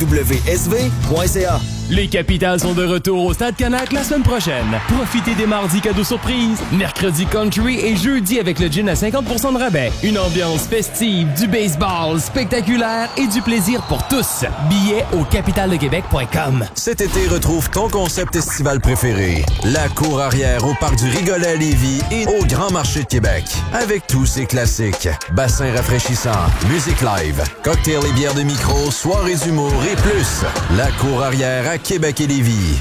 www.sv.ca. Les Capitals sont de retour au Stade Canac la semaine prochaine. Profitez des mardis cadeaux surprises, mercredi country et jeudi avec le gin à 50% de rabais. Une ambiance festive, du baseball spectaculaire et du plaisir pour tous. Billets au capitaldequebec.com. Cet été, retrouve ton concept estival préféré. La cour arrière au Parc du Rigolet à Lévis et au Grand Marché de Québec. Avec tous ses classiques. Bassins rafraîchissants, musique live, cocktails et bières de micro, soirées d'humour et plus. La cour arrière à Québec et Lévis.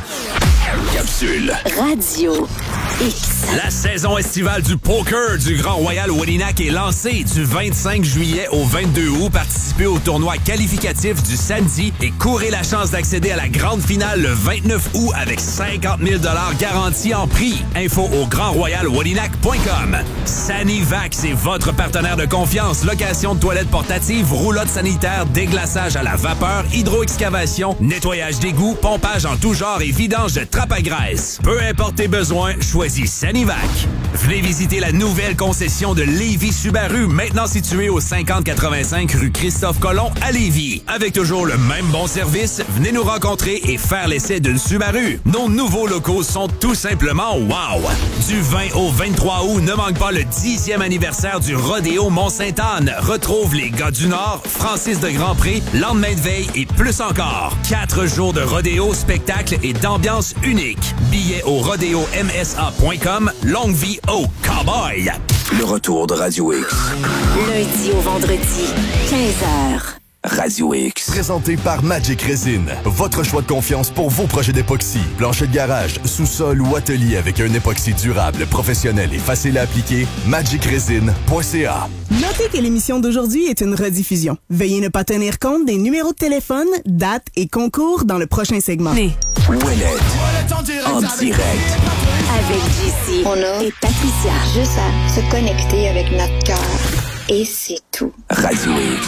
Capsule. Radio X. La saison estivale du poker du Grand Royal Wadinak est lancée du 25 juillet au 22 août. Participez au tournoi qualificatif du samedi et courez la chance d'accéder à la grande finale le 29 août avec 50 000 $ garantis en prix. Info au grandroyalwadinac.com. Sanivac, c'est votre partenaire de confiance. Location de toilettes portatives, roulotte sanitaire, déglaçage à la vapeur, hydroexcavation, nettoyage d'égouts, pompage en tout genre et vidange de trappe à graisse. Peu importe tes besoins, choisis Sanivac. Venez visiter la nouvelle concession de Lévis Subaru, maintenant située au 5085 rue Christophe-Colomb à Lévis. Avec toujours le même bon service, venez nous rencontrer et faire l'essai d'une Subaru. Nos nouveaux locaux sont tout simplement wow! Du 20 au 23 août, ne manque pas le 10e anniversaire du Rodéo Mont-Sainte-Anne. Retrouve les gars du Nord, Francis de Grandpré, lendemain de veille et plus encore. 4 jours de rodéo, spectacle et d'ambiance unique. Billets au rodéomsa.com. Longue vie au cowboy! Le retour de Radio X. Lundi au vendredi, 15h. Radio X. Présenté par Magic Resin. Votre choix de confiance pour vos projets d'époxy. Plancher de garage, sous-sol ou atelier avec un époxy durable, professionnel et facile à appliquer. magicresin.ca. Notez que l'émission d'aujourd'hui est une rediffusion. Veuillez ne pas tenir compte des numéros de téléphone, dates et concours dans le prochain segment. Ouellette. En direct. Avec JC et Patricia. Juste à se connecter avec notre cœur. Et c'est tout. Radio X.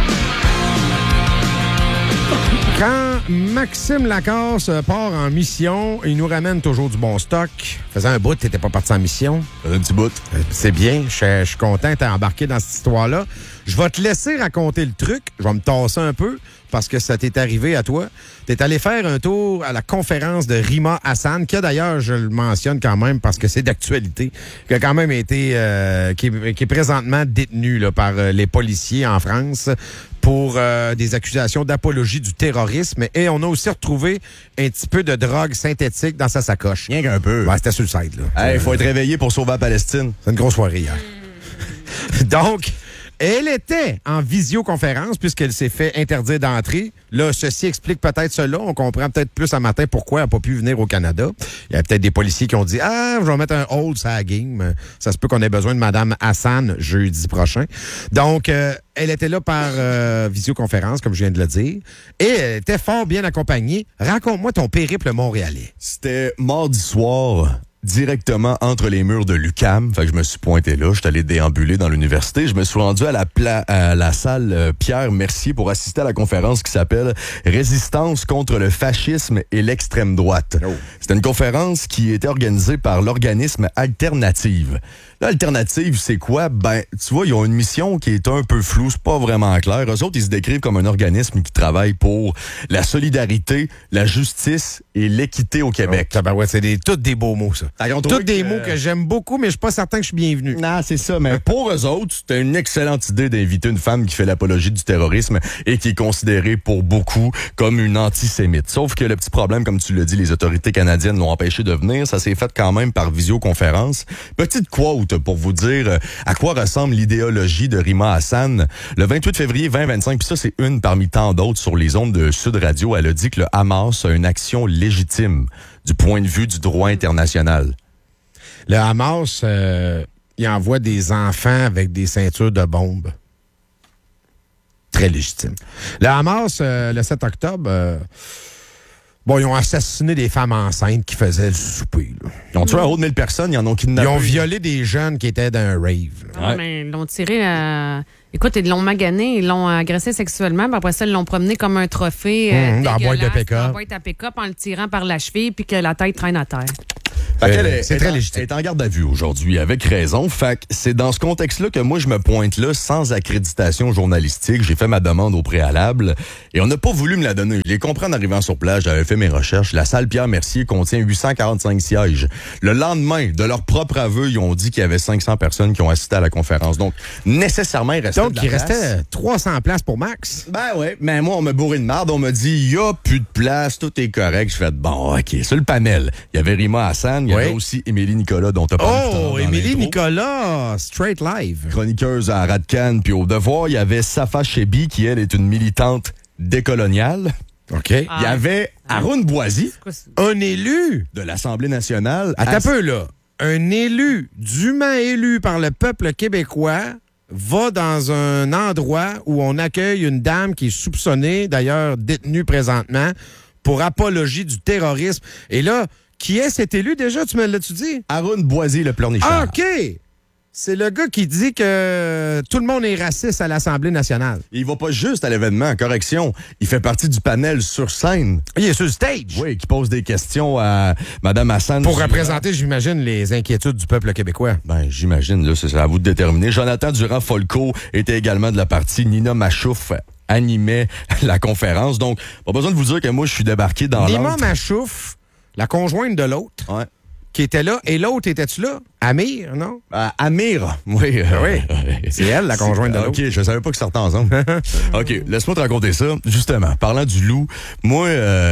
Quand Maxime Lacasse part en mission, il nous ramène toujours du bon stock. Faisant un bout, t'étais pas parti en mission. Un petit bout. C'est bien, je suis content que t'aies embarqué dans cette histoire-là. Je vais te laisser raconter le truc. Je vais me tasser un peu parce que ça t'est arrivé à toi. T'es allé faire un tour à la conférence de Rima Hassan, qui a d'ailleurs, je le mentionne quand même parce que c'est d'actualité, qui a quand même été, qui est présentement détenu là, par les policiers en France pour des accusations d'apologie du terrorisme. Et on a aussi retrouvé un petit peu de drogue synthétique dans sa sacoche. Rien qu'un peu. Ouais, c'était sur le site, là. Il faut être réveillé pour sauver la Palestine. C'est une grosse soirée hier. Donc, elle était en visioconférence puisqu'elle s'est fait interdire d'entrée. Là, ceci explique peut-être cela. On comprend peut-être plus un matin pourquoi elle n'a pas pu venir au Canada. Il y a peut-être des policiers qui ont dit « Ah, je vais mettre un hold sur la game. » Ça se peut qu'on ait besoin de Mme Hassan jeudi prochain. Donc, elle était là par visioconférence, comme je viens de le dire. Et elle était fort bien accompagnée. Raconte-moi ton périple montréalais. C'était mardi soir, directement entre les murs de l'UQAM. Fait que je me suis pointé là, je suis allé déambuler dans l'université. Je me suis rendu à la salle Pierre Mercier pour assister à la conférence qui s'appelle « Résistance contre le fascisme et l'extrême droite ». C'était une conférence qui était organisée par l'organisme Alternative. L'Alternative, c'est quoi? Ben, tu vois, ils ont une mission qui est un peu floue, c'est pas vraiment clair. Eux autres, ils se décrivent comme un organisme qui travaille pour la solidarité, la justice et l'équité au Québec. Ouais, c'est tous des beaux mots, ça. Tous des mots que j'aime beaucoup, mais je suis pas certain que je suis bienvenu. Non, c'est ça, mais pour eux autres, c'était une excellente idée d'inviter une femme qui fait l'apologie du terrorisme et qui est considérée pour beaucoup comme une antisémite. Sauf que le petit problème, comme tu l'as dit, les autorités canadiennes l'ont empêché de venir. Ça s'est fait quand même par visioconférence. Petite quote pour vous dire à quoi ressemble l'idéologie de Rima Hassan. Le 28 février 2025, puis ça, c'est une parmi tant d'autres sur les ondes de Sud Radio, elle a dit que le Hamas a une action légitime du point de vue du droit international. Le Hamas, il envoie des enfants avec des ceintures de bombes. Très légitime. Le Hamas, le 7 octobre... ils ont assassiné des femmes enceintes qui faisaient le souper. Là. Ils ont tué un haut de 1000 personnes, ils en ont kidnappé. Ils ont violé des jeunes qui étaient dans un rave. Ah, mais ils l'ont tiré à... Écoute, ils l'ont magané, ils l'ont agressé sexuellement, puis après ça, ils l'ont promené comme un trophée dans la boîte de pick-up. Dans la boîte à pick-up en le tirant par la cheville, puis que la tête traîne à terre. C'est très légitime. Elle est en garde à vue aujourd'hui, avec raison. Fait que c'est dans ce contexte-là que moi, je me pointe là sans accréditation journalistique. J'ai fait ma demande au préalable et on n'a pas voulu me la donner. Je les comprends en arrivant sur place, j'avais fait mes recherches. La salle Pierre-Mercier contient 845 sièges. Le lendemain, de leur propre aveu, ils ont dit qu'il y avait 500 personnes qui ont assisté à la conférence. Donc, nécessairement, il restait de la place. Restait 300 places pour Max. Ben ouais, mais moi, on m'a bourré de marde. On m'a dit, il y a plus de place, tout est correct. Je fais, bon, OK. Sur le panel, il y avait Rima Hassan, il y avait aussi Émilie Nicolas, dont tu as parlé tout à l'heure. Oh, Émilie Nicolas, straight live. Chroniqueuse à Radcan, puis au Devoir, il y avait Safa Chebi, qui, elle, est une militante décoloniale. OK. Il y avait Haroun Boisy, un élu de l'Assemblée nationale. Attends un peu, là. Un élu, dûment élu par le peuple québécois, va dans un endroit où on accueille une dame qui est soupçonnée, d'ailleurs détenue présentement, pour apologie du terrorisme. Et là, qui est cet élu déjà? Tu me l'as-tu dit? Haroun Boisy, le pleurnichard. Ah, OK! C'est le gars qui dit que tout le monde est raciste à l'Assemblée nationale. Il va pas juste à l'événement, correction. Il fait partie du panel sur scène. Il est sur le stage. Oui, qui pose des questions à Mme Hassan. Pour représenter, j'imagine, les inquiétudes du peuple québécois. Ben, j'imagine, là, c'est à vous de déterminer. Jonathan Durand-Folco était également de la partie. Nina Machouf animait la conférence. Donc, pas besoin de vous dire que moi, je suis débarqué dans l'autre. Nina Machouf, la conjointe de l'autre. Ouais. Qui était là. Et l'autre, étais-tu là? Amir, non? Amir, oui. Oui. C'est elle, la conjointe de l'autre. OK, je savais pas que sortait ensemble. OK, laisse-moi te raconter ça. Justement, parlant du loup, moi,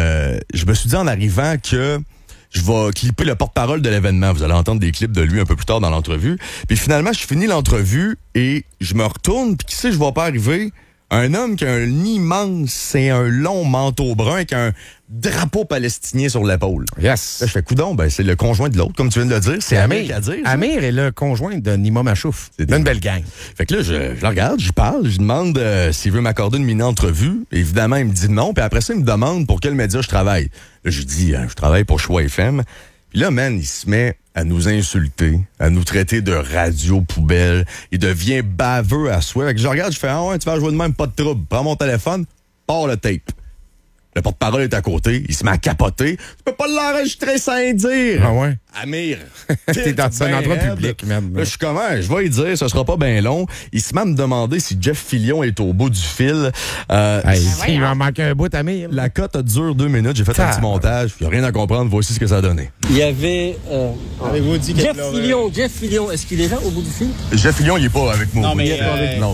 je me suis dit en arrivant que je vais clipper le porte-parole de l'événement. Vous allez entendre des clips de lui un peu plus tard dans l'entrevue. Puis finalement, je finis l'entrevue et je me retourne. Puis qui sait, je vois pas arriver un homme qui a un immense et un long manteau brun avec un drapeau palestinien sur l'épaule. Yes. Là, je fais coudonc, ben c'est le conjoint de l'autre, comme tu viens de le dire. C'est Amir à dire. Amir est le conjoint de Nima Machouf. C'est une belle gang. Fait que là, je le regarde, je parle, je demande s'il veut m'accorder une mini-entrevue. Évidemment, il me dit non, puis après ça, il me demande pour quel média je travaille. Là, je dis, je travaille pour Choix FM. Puis là, man, il se met à nous insulter, à nous traiter de radio poubelle. Il devient baveux à souhait. Fait que je regarde, je fais, ah ouais, tu vas jouer de même, pas de trouble. Prends mon téléphone, pars le tape. Le porte-parole est à côté, il se met à capoter. Tu peux pas l'enregistrer sans dire. Ah ouais? Amir. T'es dans un endroit public, même. Là, je suis comment? Je vais lui dire, ce sera pas bien long. Il se met à me demander si Jeff Fillion est au bout du fil. Il m'en manque un bout, Amir. La cote dure 2 minutes. J'ai fait un petit montage. Il n'y a rien à comprendre. Voici ce que ça a donné. Il y avait avez-vous dit Jeff Fillion, est-ce qu'il est là au bout du fil? Jeff Fillion, il est pas avec moi. Non, mais non,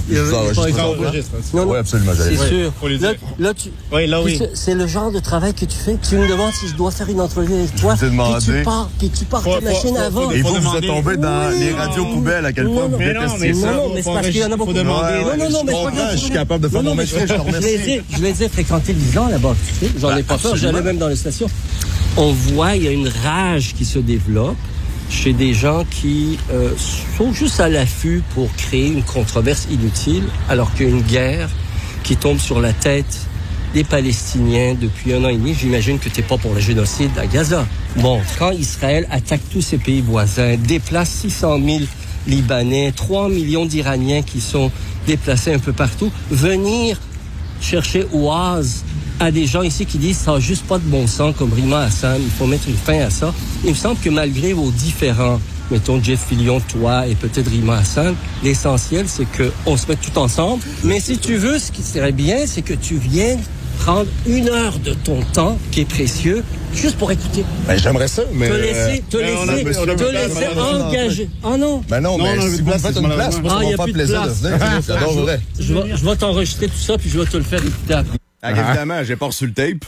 oui, absolument. C'est sûr. Là, oui. C'est le genre de travail que tu fais. Tu me demandes si je dois faire une entrevue avec toi. Puis tu pars ta machine avant. Et vous êtes tombé dans les radios poubelles à quel point vous détestez ça. Non, mais c'est parce qu'il y en a beaucoup. Non, mais je suis capable de faire mon métier, je te remercie. Je les ai fréquentés 10 ans là-bas, tu sais. J'en ai pas peur, j'allais même dans les stations. On voit, il y a une rage qui se développe chez des gens qui sont juste à l'affût pour créer une controverse inutile, alors qu'il y a une guerre qui tombe sur la tête des Palestiniens depuis 1 an et demi. J'imagine que tu n'es pas pour le génocide à Gaza. Bon, quand Israël attaque tous ses pays voisins, déplace 600 000 Libanais, 3 millions d'Iraniens qui sont déplacés un peu partout, venir chercher oise à des gens ici qui disent ça n'a juste pas de bon sens, comme Rima Hassan, il faut mettre une fin à ça. Il me semble que malgré vos différents, mettons Jeff Fillion, toi et peut-être Rima Hassan, l'essentiel c'est qu'on se mette tout ensemble. Mais si tu veux, ce qui serait bien, c'est que tu viennes prendre 1 heure de ton temps, qui est précieux, juste pour écouter. Ben, j'aimerais ça, mais... Te laisser engager. Ah non. Ben non, mais si vous me faites une place, moi, ça va me faire plaisir de venir. J'adorerais. Je vais t'enregistrer tout ça, puis je vais te le faire écouter après. Évidemment, j'ai pas reçu le tape.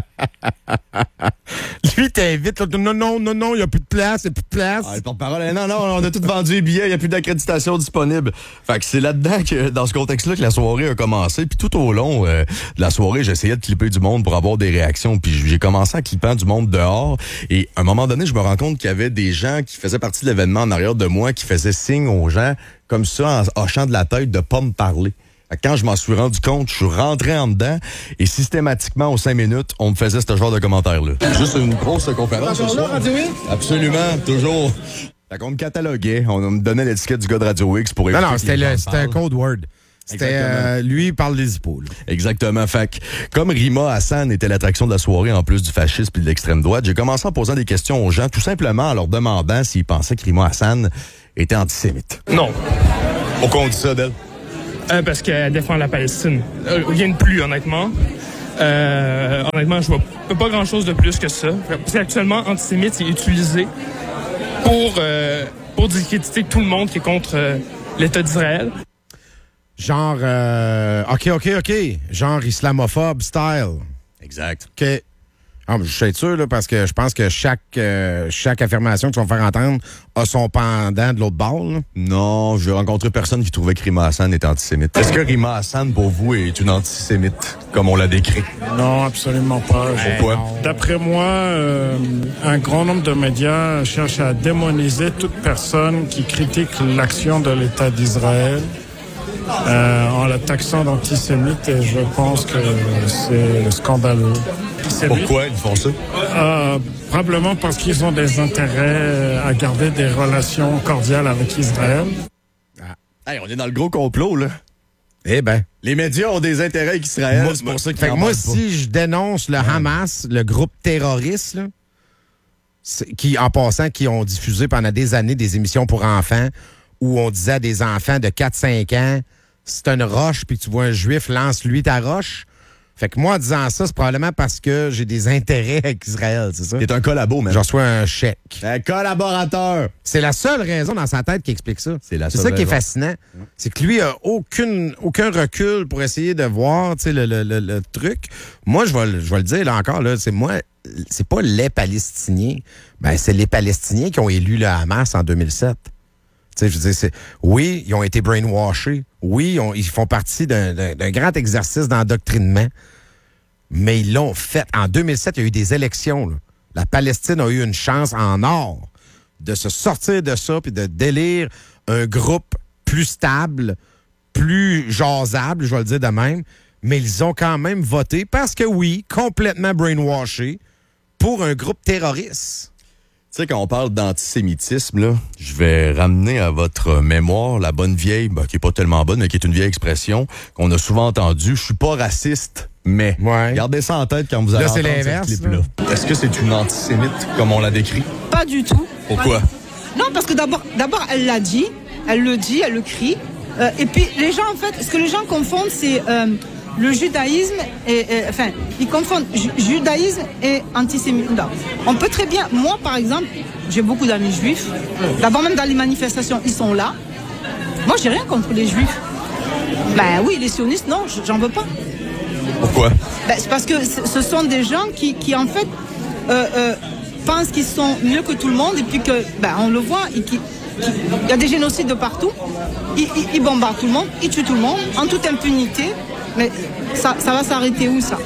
Lui, t'invites, là, non, il n'y a plus de place, le porte-parole, non, on a tout vendu les billets, il n'y a plus d'accréditation disponible. Fait que c'est là-dedans que, dans ce contexte-là, que la soirée a commencé. Puis tout au long de la soirée, j'essayais de clipper du monde pour avoir des réactions. Puis j'ai commencé à clipper du monde dehors. Et à un moment donné, je me rends compte qu'il y avait des gens qui faisaient partie de l'événement en arrière de moi, qui faisaient signe aux gens, comme ça, en hochant de la tête, de pas me parler. Quand je m'en suis rendu compte, je suis rentré en dedans et systématiquement, aux 5 minutes, on me faisait ce genre de commentaires-là. Juste une grosse conférence ce soir. Absolument, toujours. Fait qu'on me cataloguait, on me donnait l'étiquette du gars de Radio X pour Non, c'était un code word. C'était lui, il parle des hippos. Là. Exactement. Fait que, comme Rima Hassan était l'attraction de la soirée en plus du fascisme et de l'extrême droite, j'ai commencé en posant des questions aux gens, tout simplement en leur demandant s'ils pensaient que Rima Hassan était antisémite. Non. Pourquoi on dit ça d'elle? Parce qu'elle défend la Palestine. Rien de plus, honnêtement. Honnêtement, je vois pas grand-chose de plus que ça. Parce qu'actuellement, antisémite est utilisé pour discréditer tout le monde qui est contre l'État d'Israël. Genre, OK. Genre islamophobe style. Exact. OK. Ah, mais je suis sûr, là, parce que je pense que chaque affirmation que tu vas faire entendre a son pendant de l'autre bord. Là. Non, je n'ai rencontré personne qui trouvait que Rima Hassan était antisémite. Est-ce que Rima Hassan, pour vous, est une antisémite, comme on l'a décrit? Non, absolument pas. Pourquoi? D'après moi, un grand nombre de médias cherchent à démoniser toute personne qui critique l'action de l'État d'Israël. En la taxant d'antisémite, et je pense que c'est scandaleux. Pourquoi ils font ça? Probablement parce qu'ils ont des intérêts à garder des relations cordiales avec Israël. Hey, on est dans le gros complot, là. Eh ben. Les médias ont des intérêts avec Israël, c'est pour ça qu'ils en moi, parlent pas. si je dénonce le Hamas, le groupe terroriste, là, qui, en passant, qui ont diffusé pendant des années des émissions pour enfants, où on disait à des enfants de 4-5 ans, c'est une roche, puis tu vois un juif, lance-lui ta roche. Fait que moi, en disant ça, c'est probablement parce que j'ai des intérêts avec Israël, c'est ça? T'es un collabo, man. Je reçois un chèque. Un collaborateur. C'est la seule raison dans sa tête qui explique ça. C'est seule ça qui est raison. fascinant. C'est que lui a aucun recul pour essayer de voir le truc. Moi, je vais le dire là encore, là, c'est pas les Palestiniens. Ben, c'est les Palestiniens qui ont élu le Hamas en 2007. Je veux dire, oui, ils ont été brainwashés. Oui, ils font partie d'un grand exercice d'endoctrinement. Mais ils l'ont fait. En 2007, il y a eu des élections. Là. La Palestine a eu une chance en or de se sortir de ça puis de d'élire un groupe plus stable, plus jasable, je vais le dire de même. Mais ils ont quand même voté parce que, oui, complètement brainwashés pour un groupe terroriste. Tu sais, quand on parle d'antisémitisme, là, je vais ramener à votre mémoire la bonne vieille, qui est pas tellement bonne, mais qui est une vieille expression qu'on a souvent entendue. Je suis pas raciste, mais. Ouais. Gardez ça en tête quand vous allez là, c'est entendre l'inverse, ce clip-là. Est-ce que c'est une antisémite, comme on l'a décrit? Pas du tout. Pourquoi? Non, parce que d'abord, elle l'a dit, elle le crie. Et puis, les gens, en fait, ce que les gens confondent, c'est le judaïsme ils confondent judaïsme et antisémitisme. On peut très bien, moi par exemple, j'ai beaucoup d'amis juifs. D'abord même dans les manifestations, ils sont là. Moi, j'ai rien contre les juifs. Ben oui, les sionistes, non, j'en veux pas. Pourquoi? Ben, c'est parce que ce sont des gens qui en fait, pensent qu'ils sont mieux que tout le monde et puis que, on le voit, il y a des génocides de partout. Ils bombardent tout le monde, ils tuent tout le monde en toute impunité. Mais ça va s'arrêter où, ça?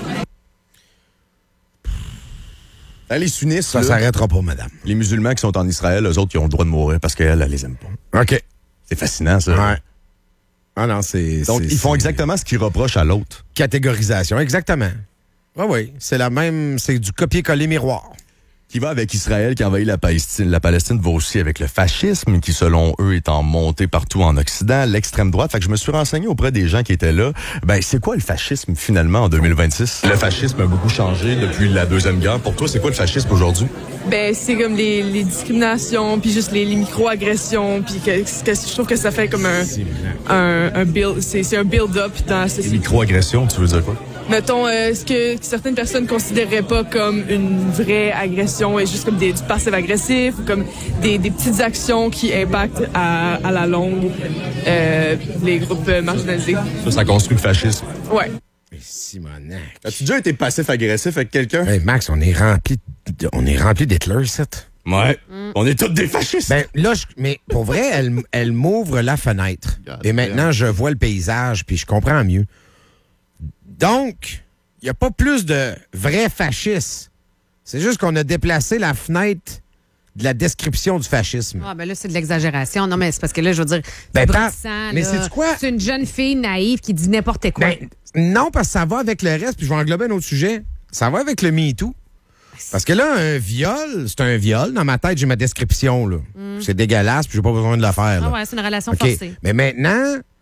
Les sunnistes, ça s'arrêtera pas, madame. Les musulmans qui sont en Israël, eux autres, ils ont le droit de mourir parce qu'elle, elle les aime pas. OK. C'est fascinant, ça. Ouais. Ah non, Donc, ils font exactement ce qu'ils reprochent à l'autre. Catégorisation, exactement. Oui, c'est la même, c'est du copier-coller miroir. Qui va avec Israël, qui envahit la Palestine. La Palestine va aussi avec le fascisme, qui, selon eux, est en montée partout en Occident, l'extrême droite. Fait que je me suis renseigné auprès des gens qui étaient là. C'est quoi le fascisme, finalement, en 2026? Le fascisme a beaucoup changé depuis la Deuxième Guerre. Pour toi, c'est quoi le fascisme aujourd'hui? C'est comme les discriminations, puis juste les micro-agressions, puis que je trouve que ça fait comme un build, c'est un build-up dans la société. Les micro-agressions, tu veux dire quoi? Mettons, ce que certaines personnes considéraient pas comme une vraie agression et juste comme du passif-agressif ou comme des petites actions qui impactent à la longue les groupes marginalisés. Ça construit le fascisme. Ouais. Mais Simonac. As-tu déjà été passif-agressif avec quelqu'un? Hey Max, on est rempli d'Hitler, c'est. Ouais. On est tous des fascistes. Mais pour vrai, elle m'ouvre la fenêtre. Et maintenant, je vois le paysage, puis je comprends mieux. Donc, il n'y a pas plus de vrais fascistes. C'est juste qu'on a déplacé la fenêtre de la description du fascisme. Ah, là, c'est de l'exagération. Non, mais c'est parce que là, je veux dire, mais c'est quoi? C'est une jeune fille naïve qui dit n'importe quoi. Non, parce que ça va avec le reste, puis je vais englober un autre sujet. Ça va avec le MeToo. Parce que là, un viol, c'est un viol. Dans ma tête, j'ai ma description, là. C'est dégueulasse, puis j'ai pas besoin de la faire. Ah ouais, c'est une relation forcée. Mais maintenant,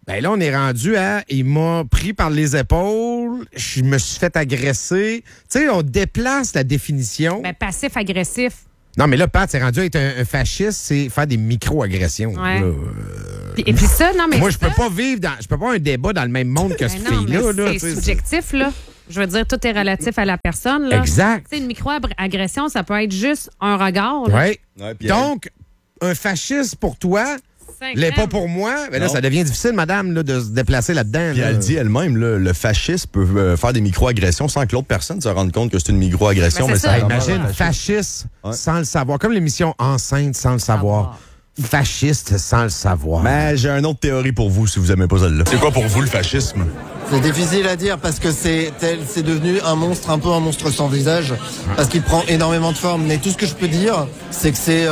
Ben là, on est rendu à... Il m'a pris par les épaules, je me suis fait agresser. Tu sais, on déplace la définition. Ben, passif-agressif. Non, mais là, Pat, c'est rendu à être un fasciste, c'est faire des micro-agressions. Ouais. Là, Et puis ça, non, mais moi, je peux pas vivre je peux pas avoir un débat dans le même monde que cette fille-là. Là, c'est subjectif, là. Je veux dire, tout est relatif à la personne. Là. Exact. Tu sais, une micro-agression, ça peut être juste un regard. Là. Oui. Donc, un fasciste pour toi, l'est pas pour moi. Mais là, ça devient difficile, madame, là, de se déplacer là-dedans. Puis elle dit elle-même, là, le fasciste peut faire des micro-agressions sans que l'autre personne se rende compte que c'est une micro-agression. Ben, mais ça imagine, fasciste sans le savoir. Comme l'émission Enceinte sans le savoir. Fasciste sans le savoir. Mais j'ai une autre théorie pour vous si vous aimez pas celle-là. C'est quoi pour vous le fascisme? C'est difficile à dire parce que c'est devenu un monstre, un peu un monstre sans visage, parce qu'il prend énormément de formes. Mais tout ce que je peux dire, c'est que c'est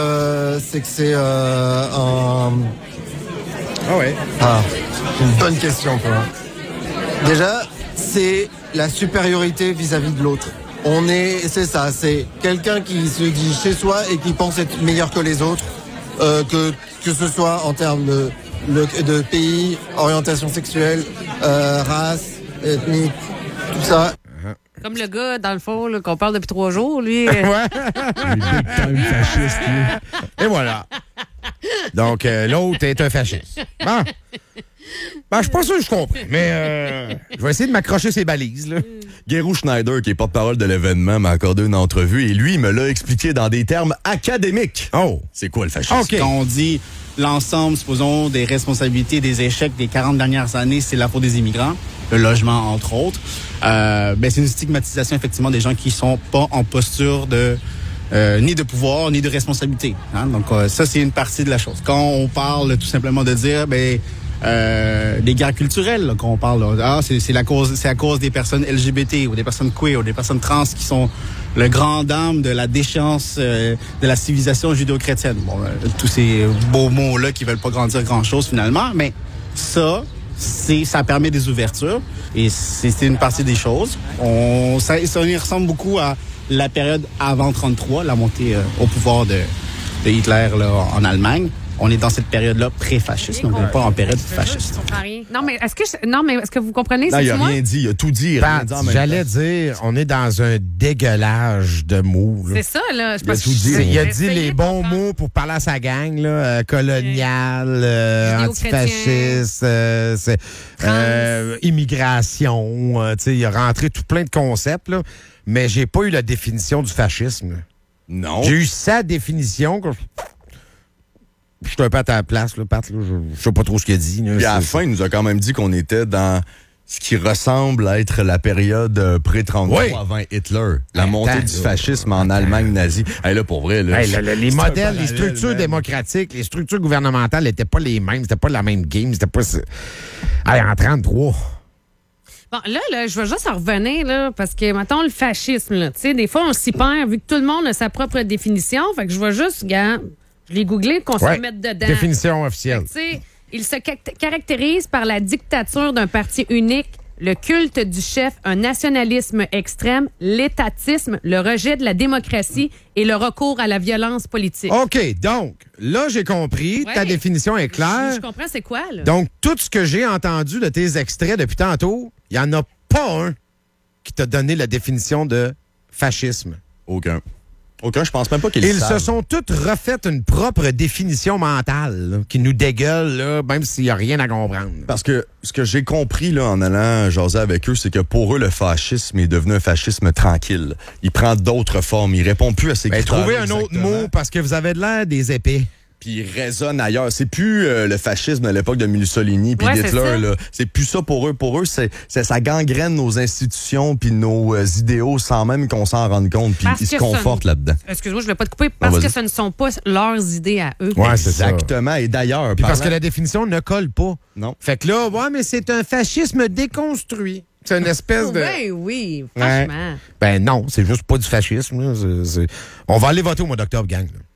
un... Ah ouais. Ah, une bonne question, quoi. Déjà, c'est la supériorité vis-à-vis de l'autre. C'est ça, c'est quelqu'un qui se dit chez soi et qui pense être meilleur que les autres, que ce soit en termes de pays, orientation sexuelle, race, ethnique, tout ça. Comme le gars, dans le fond, là, qu'on parle depuis 3 jours, lui. Ouais. Big time fasciste, lui. Et voilà. Donc, l'autre est un fasciste. Bon. Ben, je suis pas sûr que je comprends, mais je vais essayer de m'accrocher ses balises, là. Guérou Schneider, qui est porte-parole de l'événement, m'a accordé une entrevue et lui, il me l'a expliqué dans des termes académiques. Oh! C'est quoi le fascisme? Quand on dit l'ensemble, supposons, des responsabilités, des échecs des 40 dernières années, c'est la faute des immigrants, le logement, entre autres, c'est une stigmatisation, effectivement, des gens qui sont pas en posture de... ni de pouvoir, ni de responsabilité. Hein? Donc, ça, c'est une partie de la chose. Quand on parle tout simplement de dire, des guerres culturelles, là, quand on parle, là, c'est à cause des personnes LGBT ou des personnes queer ou des personnes trans qui sont le grand dame de la déchéance de la civilisation judéo-chrétienne. Bon, tous ces beaux mots-là qui veulent pas grandir grand-chose finalement, mais ça permet des ouvertures et c'est une partie des choses. Ça y ressemble beaucoup à la période avant 1933, la montée au pouvoir de Hitler là, en Allemagne. On est dans cette période-là pré-fasciste, donc on n'est pas en période fasciste. Non, mais est-ce que vous comprenez? Non, il n'a rien dit, il a tout dit. Pat, j'allais dire, on est dans un dégueulage de mots. Là. C'est ça, là. Il a dit les bons mots pour parler à sa gang, là, colonial, antifasciste, immigration. Il a rentré tout plein de concepts, là, mais j'ai pas eu la définition du fascisme. Non. J'ai eu sa définition. Je suis un peu à ta place, là, Pat. Là, je sais pas trop ce qu'il a dit. Là, puis à la fin, il nous a quand même dit qu'on était dans ce qui ressemble à être la période pré-33 avant Hitler. La montée du fascisme en Allemagne nazie. Hey, là, pour vrai, là, les modèles, les structures démocratiques, les structures gouvernementales n'étaient pas les mêmes. C'était pas la même game. C'était pas... Allez, en 33... Bon, là, je vais juste en revenir, là, parce que, mettons, le fascisme, là, tu sais, des fois, on s'y perd, vu que tout le monde a sa propre définition. Fait que je vais juste, je l'ai googlé, qu'on se remette dedans. Définition officielle. Tu sais, il se caractérise par la dictature d'un parti unique, le culte du chef, un nationalisme extrême, l'étatisme, le rejet de la démocratie et le recours à la violence politique. OK, donc, là, j'ai compris. Ta définition est claire. Je comprends c'est quoi, là. Donc, tout ce que j'ai entendu de tes extraits depuis tantôt, il n'y en a pas un qui t'a donné la définition de fascisme. Aucun, je pense même pas qu'ils Ils se sont tous refait une propre définition mentale là, qui nous dégueule, là, même s'il n'y a rien à comprendre. Parce que ce que j'ai compris là, en allant jaser avec eux, c'est que pour eux, le fascisme est devenu un fascisme tranquille. Il prend d'autres formes. Il répond plus à ces critères. Trouvez un autre mot parce que vous avez de l'air des épées. Puis il résonne ailleurs. C'est plus le fascisme de l'époque de Mussolini puis d'Hitler. Là. C'est plus ça pour eux. Pour eux, ça gangrène nos institutions puis nos idéaux sans même qu'on s'en rende compte. Puis ils se confortent là-dedans. Excuse-moi, je ne vais pas te couper parce que ce ne sont pas leurs idées à eux. Ouais, c'est exactement. Et d'ailleurs... Puis parce que la définition ne colle pas. Non. Fait que là, mais c'est un fascisme déconstruit. C'est une espèce de... Oui, franchement. Ben non, c'est juste pas du fascisme. Là. On va aller voter au mois d'octobre, gang. Là.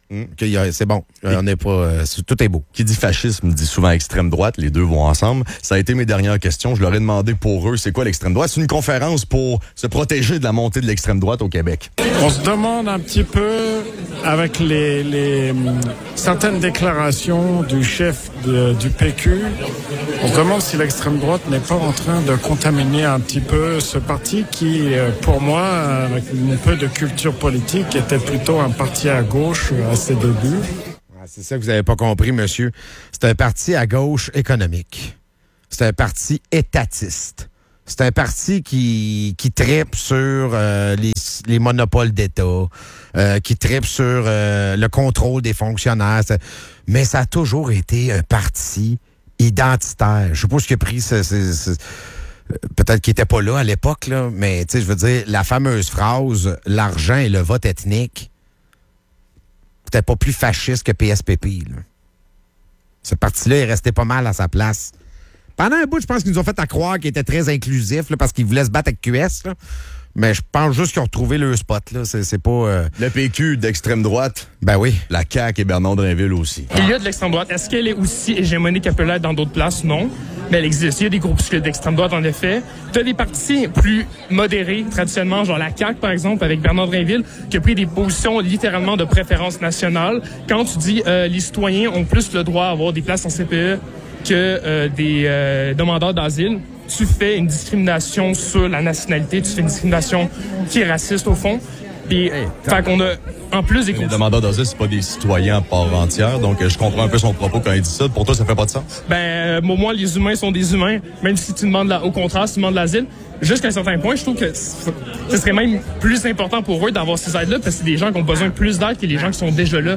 C'est bon. On n'est pas. Tout est beau. Qui dit fascisme dit souvent extrême droite. Les deux vont ensemble. Ça a été mes dernières questions. Je leur ai demandé pour eux, c'est quoi l'extrême droite? C'est une conférence pour se protéger de la montée de l'extrême droite au Québec. On se demande un petit peu, avec certaines déclarations du chef du PQ, on se demande si l'extrême droite n'est pas en train de contaminer un petit peu ce parti qui, pour moi, avec un peu de culture politique, était plutôt un parti à gauche à ses débuts. C'est ça que vous n'avez pas compris, monsieur. C'est un parti à gauche économique. C'est un parti étatiste. C'est un parti qui tripe sur les monopoles d'État, qui tripe sur le contrôle des fonctionnaires. Mais ça a toujours été un parti identitaire. Je sais pas ce qui a pris peut-être qu'il était pas là à l'époque, là, mais je veux dire, la fameuse phrase « l'argent et le vote ethnique », c'était pas plus fasciste que PSPP. Là. Ce parti-là est resté pas mal à sa place. Pendant un bout, je pense qu'ils nous ont fait à croire qu'il était très inclusif là, parce qu'ils voulaient se battre avec QS. Là. Mais je pense juste qu'ils ont retrouvé le spot. Là. C'est pas... Le PQ d'extrême droite. Ben oui. La CAQ et Bernard Drinville aussi. Il y a de l'extrême droite. Est-ce qu'elle est aussi hégémonique qu'elle peut l'être dans d'autres places? Non. Mais elle existe. Il y a des groupuscules d'extrême droite, en effet. Tu as des partis plus modérés, traditionnellement, genre la CAQ, par exemple, avec Bernard Drinville, qui a pris des positions littéralement de préférence nationale. Quand tu dis les citoyens ont plus le droit d'avoir des places en CPE que des demandeurs d'asile, tu fais une discrimination sur la nationalité, tu fais une discrimination qui est raciste au fond. Puis, fait qu'on a, en plus des... Les demandeurs d'asile, c'est pas des citoyens à part entière, donc je comprends un peu son propos quand il dit ça. Pour toi, ça fait pas de sens? Pour moi, les humains sont des humains, même si tu demandes, au contraire, si tu demandes l'asile. Jusqu'à un certain point, je trouve que ce serait même plus important pour eux d'avoir ces aides-là, parce que c'est des gens qui ont besoin de plus d'aide que les gens qui sont déjà là.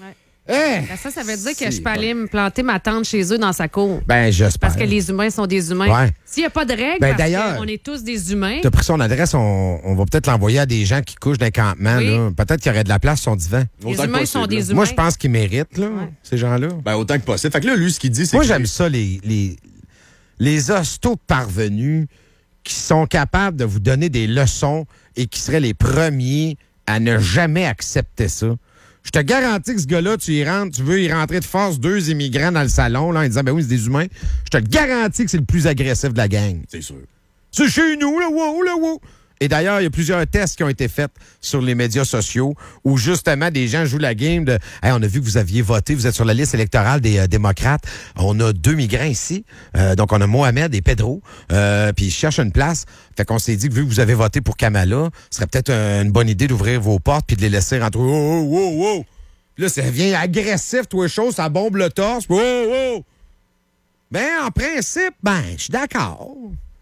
Ça veut dire que je peux aller me planter ma tente chez eux dans sa cour. Ben, j'espère. Parce que les humains sont des humains. Ouais. S'il n'y a pas de règles, parce qu'on est tous des humains. Tu as pris son adresse, on va peut-être l'envoyer à des gens qui couchent d'un campement. Oui. Là. Peut-être qu'il y aurait de la place sur son divan. Les humains sont des humains. Moi, je pense qu'ils méritent, là, ces gens-là. Ben, autant que possible. Fait que là, lui, ce qu'il dit, c'est Moi, j'aime ça, les hostos parvenus qui sont capables de vous donner des leçons et qui seraient les premiers à ne jamais accepter ça. Je te garantis que ce gars-là, tu veux y rentrer de force 2 immigrants dans le salon, là, en disant, ben oui, c'est des humains. Je te garantis que c'est le plus agressif de la gang. C'est sûr. C'est chez nous, là, wow. Et d'ailleurs, il y a plusieurs tests qui ont été faits sur les médias sociaux où, justement, des gens jouent la game de « Hey, on a vu que vous aviez voté, vous êtes sur la liste électorale des démocrates. On a 2 migrants ici. Donc, on a Mohamed et Pedro. Puis, ils cherchent une place. Fait qu'on s'est dit que vu que vous avez voté pour Kamala, ce serait peut-être une bonne idée d'ouvrir vos portes puis de les laisser rentrer. Oh! Puis là, ça devient agressif, toi, chose, ça bombe le torse. Oh! Ben, en principe, je suis d'accord.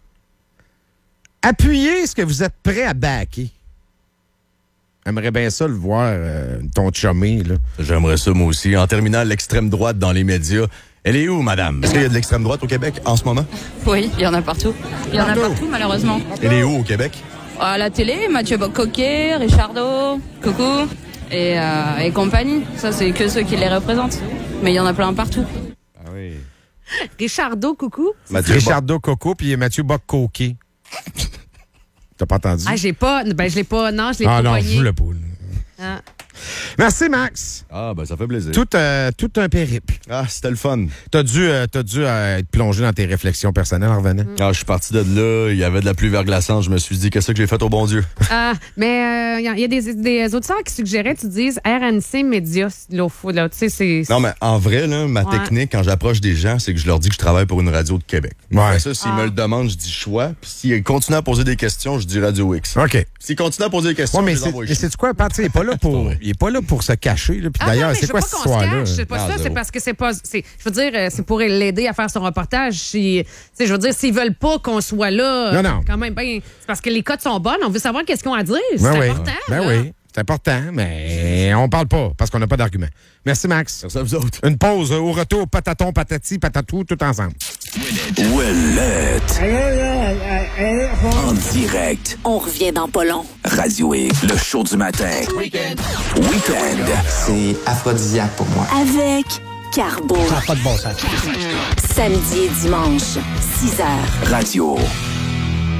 Appuyez ce que vous êtes prêt à backer. J'aimerais bien ça le voir, ton chumé, là. J'aimerais ça, moi aussi. En terminant, l'extrême droite dans les médias. Elle est où, madame? Est-ce qu'il y a de l'extrême droite au Québec en ce moment? Oui, il y en a partout. Il y en a partout, malheureusement. Elle est où au Québec? À la télé, Mathieu Bock-Coquet, Richardo, Coucou et compagnie. Ça, c'est que ceux qui les représentent. Mais il y en a plein partout. Ah oui. Richardo, coucou. Richardo, Coco, puis Mathieu Bock-Coquet. T'as pas entendu? Ah, je l'ai pas Ah non, poigné. je voulais pas. Ah. Merci, Max. Ah, ben ça fait plaisir. Tout un périple. Ah, c'était le fun. T'as dû être plongé dans tes réflexions personnelles en revenant. Ah, je suis parti de là, il y avait de la pluie verglaçante, je me suis dit, qu'est-ce que j'ai fait au bon Dieu? Mais il y a des auditeurs qui suggéraient, tu dises RNC Média, là, tu sais, c'est... Non, mais en vrai, là, ma technique, quand j'approche des gens, c'est que je leur dis que je travaille pour une radio de Québec. Ouais. Ça, s'ils me le demandent, je dis choix. Puis s'ils continuent à poser des questions, je dis Radio X. OK. S'ils continuent à poser des questions, mais je les envoie c'est quoi, Pat? Il est pas là pour se cacher. Là. Puis d'ailleurs, c'est quoi cette histoire-là? C'est pas ça, c'est parce que c'est pas... Je veux dire, c'est pour l'aider à faire son reportage. Je veux dire, s'ils veulent pas qu'on soit là, non. quand même, c'est parce que les cotes sont bonnes. On veut savoir qu'est-ce qu'ils ont à dire. C'est important. Oui. C'est important, mais on parle pas parce qu'on n'a pas d'argument. Merci, Max. Merci à vous autres. Une pause. Au retour, pataton, patati, patatou, tout ensemble. Ouellette. En direct. On revient dans pas long. Radio X, le show du matin. Weekend. C'est aphrodisiaque pour moi. Avec Carbo. Ça n'a pas de bon sens. Samedi et dimanche, 6h. Radio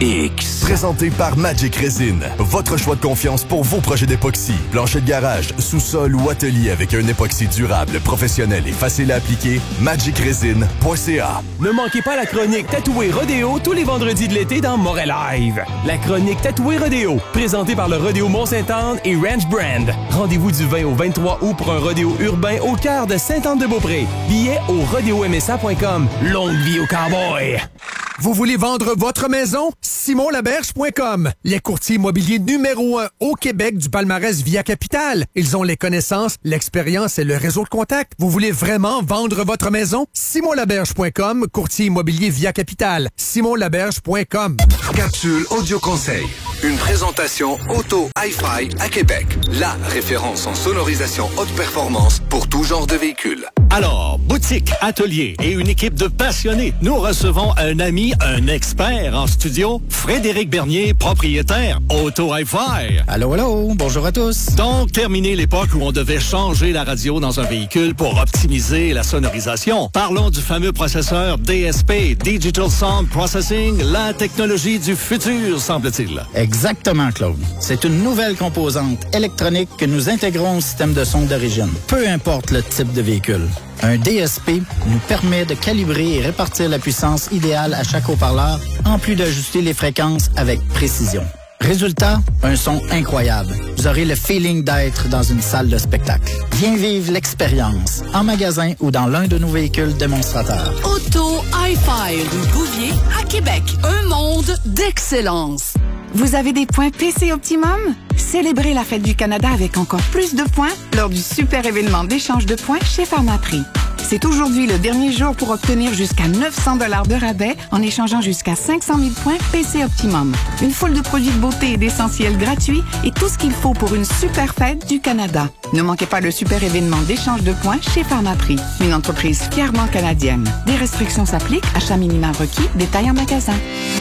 X. Présenté par Magic Resin. Votre choix de confiance pour vos projets d'époxy. Plancher de garage, sous-sol ou atelier avec un époxy durable, professionnel et facile à appliquer. magicresin.ca. Ne manquez pas la chronique Tatoué Rodéo tous les vendredis de l'été dans Montréal Live. La chronique Tatoué Rodéo, présentée par le Rodéo Mont-Sainte-Anne et Ranch Brand. Rendez-vous du 20 au 23 août pour un rodéo urbain au cœur de Sainte-Anne-de-Beaupré. Billets au rodéomsa.com. Longue vie au cowboy! Vous voulez vendre votre maison? SimonLaberge.com. Les courtiers immobiliers numéro 1 au Québec du palmarès Via Capital. Ils ont les connaissances, l'expérience et le réseau de contacts. Vous voulez vraiment vendre votre maison? SimonLaberge.com, courtier immobilier Via Capital. SimonLaberge.com. Capsule Audio Conseil. Une présentation Auto Hi-Fi à Québec. La référence en sonorisation haute performance pour tout genre de véhicule. Alors, boutique, atelier et une équipe de passionnés. Nous recevons un ami, un expert en studio, Frédéric Bernier, propriétaire Auto Hi-Fi. Allô, allô, bonjour à tous. Donc, terminé l'époque où on devait changer la radio dans un véhicule pour optimiser la sonorisation. Parlons du fameux processeur DSP, Digital Sound Processing, la technologie du futur, semble-t-il. Exactement, Claude. C'est une nouvelle composante électronique que nous intégrons au système de son d'origine, peu importe le type de véhicule. Un DSP nous permet de calibrer et répartir la puissance idéale à chaque haut-parleur, en plus d'ajuster les fréquences avec précision. Résultat, un son incroyable. Vous aurez le feeling d'être dans une salle de spectacle. Viens vivre l'expérience en magasin ou dans l'un de nos véhicules démonstrateurs. Auto Hi-Fi, rue Bouvier, à Québec. Un monde d'excellence. Vous avez des points PC Optimum? Célébrez la Fête du Canada avec encore plus de points lors du super événement d'échange de points chez Pharmaprix. C'est aujourd'hui le dernier jour pour obtenir jusqu'à 900 $ de rabais en échangeant jusqu'à 500 000 points PC Optimum. Une foule de produits de beauté et d'essentiels gratuits et tout ce qu'il faut pour une super fête du Canada. Ne manquez pas le super événement d'échange de points chez Pharmaprix, une entreprise fièrement canadienne. Des restrictions s'appliquent, achat minimum requis, détail en magasin.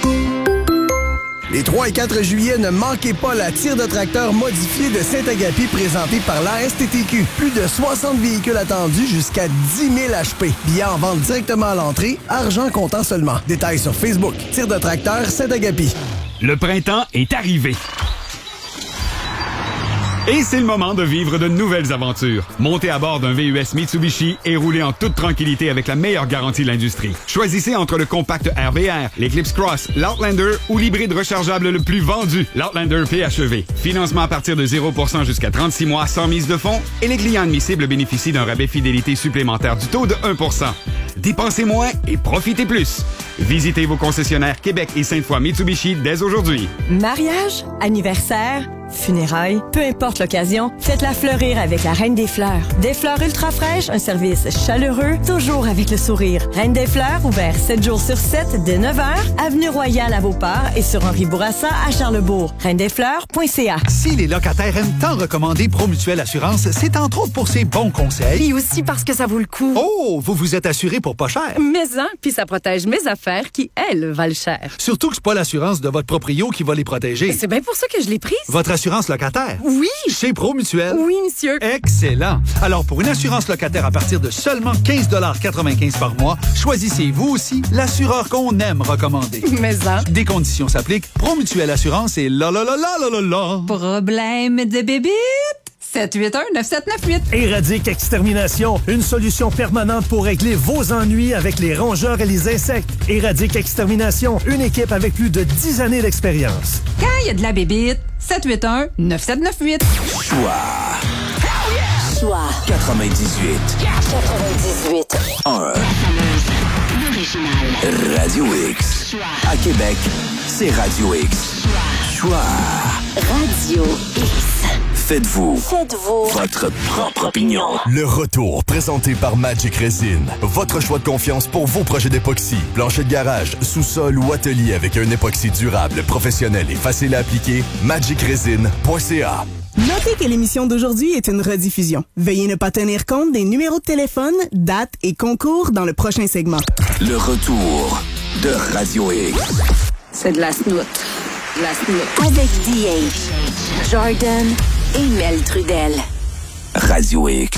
Les 3 et 4 juillet, ne manquez pas la tire de tracteur modifiée de Saint-Agapi présentée par la STTQ. Plus de 60 véhicules attendus jusqu'à 10 000 HP. Billets en vente directement à l'entrée, argent comptant seulement. Détails sur Facebook. Tire de tracteur Saint-Agapi. Le printemps est arrivé. Et c'est le moment de vivre de nouvelles aventures. Montez à bord d'un VUS Mitsubishi et roulez en toute tranquillité avec la meilleure garantie de l'industrie. Choisissez entre le compact RVR, l'Eclipse Cross, l'Outlander ou l'hybride rechargeable le plus vendu, l'Outlander PHEV. Financement à partir de 0% jusqu'à 36 mois sans mise de fonds et les clients admissibles bénéficient d'un rabais fidélité supplémentaire du taux de 1%. Dépensez moins et profitez plus. Visitez vos concessionnaires Québec et Sainte-Foy Mitsubishi dès aujourd'hui. Mariage, anniversaire, funérailles, peu importe l'occasion, faites-la fleurir avec la Reine des Fleurs. Des fleurs ultra fraîches, un service chaleureux, toujours avec le sourire. Reine des Fleurs, ouvert 7 jours sur 7 dès 9h, avenue Royale à Beauport et sur Henri Bourassa à Charlesbourg. reindesfleurs.ca. Si les locataires aiment tant recommander Promutuelle Assurance, c'est entre autres pour ses bons conseils. Et aussi parce que ça vaut le coup. Oh, vous vous êtes assuré pour pas cher. Mais hein, puis ça protège mes affaires qui, elles, valent cher. Surtout que c'est pas l'assurance de votre proprio qui va les protéger. C'est bien pour ça que je l'ai prise. Votre assurance locataire? Oui. Chez Promutuelle? Oui, monsieur. Excellent. Alors, pour une assurance locataire à partir de seulement 15,95 $ par mois, choisissez vous aussi l'assureur qu'on aime recommander. Mais hein. Des conditions s'appliquent. Promutuelle Assurance et la. Problème de bébite? 781-9798. Éradique Extermination, une solution permanente pour régler vos ennuis avec les rongeurs et les insectes. Éradique Extermination, une équipe avec plus de 10 années d'expérience. Quand il y a de la bébite, 781-9798. Choix 98. 1. Radio X. À Québec, c'est Radio X. Choix. Radio X. Faites-vous votre propre opinion. Le retour, présenté par Magic Resin. Votre choix de confiance pour vos projets d'époxy. Plancher de garage, sous-sol ou atelier avec un époxy durable, professionnel et facile à appliquer. magicresin.ca. Notez que l'émission d'aujourd'hui est une rediffusion. Veuillez ne pas tenir compte des numéros de téléphone, dates et concours dans le prochain segment. Le retour de Radio X. C'est de la snoot. La snoot. Avec DH, Jordan et Mel Trudel. Radio X.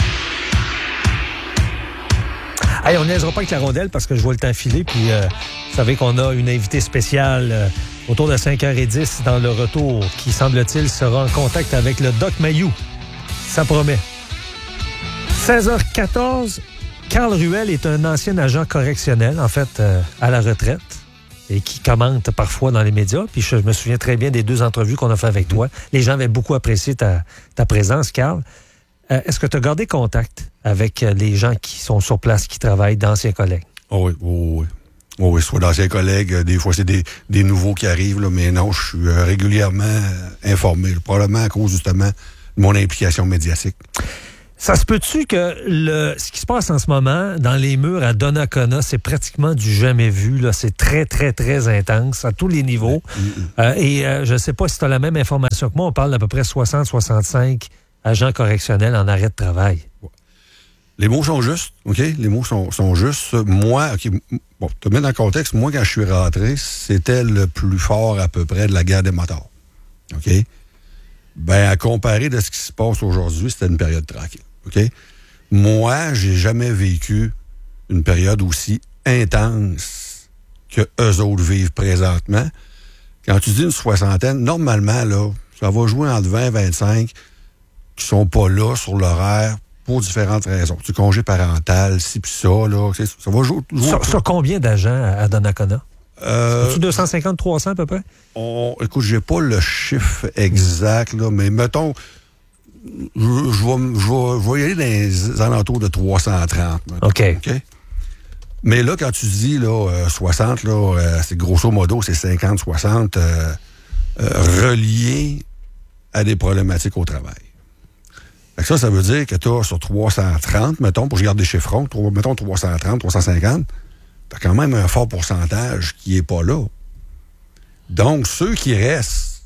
Hey, on niaisera pas avec la rondelle parce que je vois le temps filer, puis savez qu'on a une invitée spéciale autour de 5h10 dans le retour qui, semble-t-il, sera en contact avec le Doc Mayou. Ça promet. 16h14, Carl Ruel est un ancien agent correctionnel, en fait, à la retraite, et qui commente parfois dans les médias. Puis je me souviens très bien des 2 entrevues qu'on a fait avec toi. Les gens avaient beaucoup apprécié ta présence, Carl. Est-ce que tu as gardé contact avec les gens qui sont sur place, qui travaillent, d'anciens collègues? Oh oui, soit d'anciens collègues, des fois c'est des nouveaux qui arrivent, là, mais non, je suis régulièrement informé, probablement à cause justement de mon implication médiatique. Ça se peut-tu que ce qui se passe en ce moment dans les murs à Donnacona, c'est pratiquement du jamais vu, là. C'est très, très, très intense à tous les niveaux. Je ne sais pas si tu as la même information que moi. On parle d'à peu près 60-65 agents correctionnels en arrêt de travail. Les mots sont justes, OK? Les mots sont justes. Moi, OK, bon, te mettre dans le contexte, moi, quand je suis rentré, c'était le plus fort à peu près de la guerre des motards. OK? Ben, à comparer de ce qui se passe aujourd'hui, c'était une période tranquille. OK? Moi, j'ai jamais vécu une période aussi intense que eux autres vivent présentement. Quand tu dis une soixantaine, normalement, là, ça va jouer entre 20 et 25 qui sont pas là sur l'horaire pour différentes raisons. Du congé parental, ci pis ça, là. Ça va jouer. Sur combien d'agents à Donnacona? C'est-tu 250-300 à peu près? Écoute, j'ai pas le chiffre exact, là, mais mettons, je vais y aller dans les alentours de 330. OK. Mais là, quand tu dis là, 60, là, c'est grosso modo, c'est 50-60 reliés à des problématiques au travail. Fait que ça veut dire que tu as sur 330, mettons, pour que je garde des chiffrons, mettons 330, 350, tu as quand même un fort pourcentage qui n'est pas là. Donc, ceux qui restent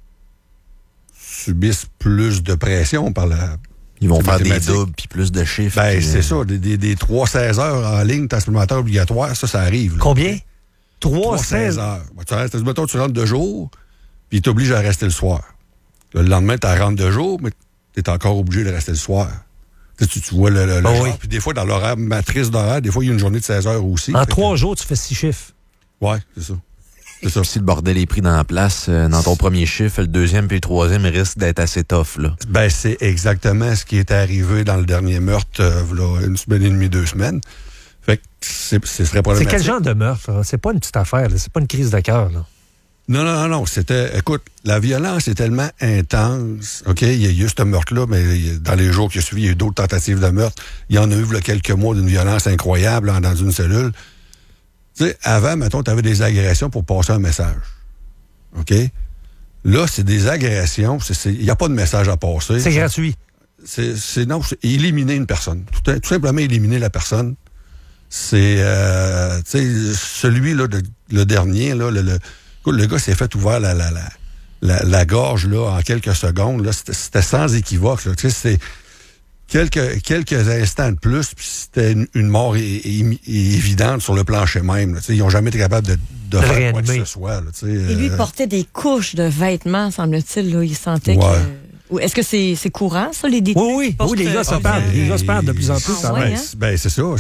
subissent plus de pression par la... Ils vont faire des doubles puis plus de chiffres. Ben, c'est ça. Des 3-16 heures en ligne, temps supplémentaire obligatoire, ça arrive. Là. Combien? 3-16 heures. Mettons, tu rentres 2 jours, puis ils t'obligent à rester le soir. Le lendemain, tu rentres 2 jours, mais tu es encore obligé de rester le soir. Tu vois le genre. Oui. Puis des fois, dans l'horaire, matrice d'horaire, des fois, il y a une journée de 16 heures aussi. En 3 jours, tu fais 6 chiffres. Ouais, c'est ça. Si le bordel est pris dans la place, dans ton premier chiffre, le deuxième puis le troisième risque d'être assez tough, là. Ben, c'est exactement ce qui est arrivé dans le dernier meurtre, là, 1 semaine et demie, 2 semaines. Fait que c'est très problématique. C'est quel genre de meurtre, là? C'est pas une petite affaire, là. C'est pas une crise de cœur, là. Non. Écoute, la violence est tellement intense. OK, il y a eu ce meurtre-là, mais dans les jours qui ont suivi, il y a eu d'autres tentatives de meurtre. Il y en a eu, il y a quelques mois, d'une violence incroyable dans une cellule. Tu sais, avant, mettons, tu avais des agressions pour passer un message. OK? Là, c'est des agressions. Il n'y a pas de message à passer. C'est gratuit. C'est éliminer une personne. Tout simplement éliminer la personne. C'est, tu sais, celui-là, le dernier, là, le gars s'est fait ouvrir la gorge là, en quelques secondes. Là, c'était sans équivoque. Là. Tu sais, c'était quelques instants de plus, puis c'était une mort évidente sur le plancher même. Là. Tu sais, ils n'ont jamais été capables de faire quoi que ce soit. Là, tu sais, Et lui portait des couches de vêtements, semble-t-il. Là. Il sentait que... Est-ce que c'est courant, ça, les détenus? Oui, les gars se perdent. Les gars se perdent de plus en plus. Ben, c'est ça.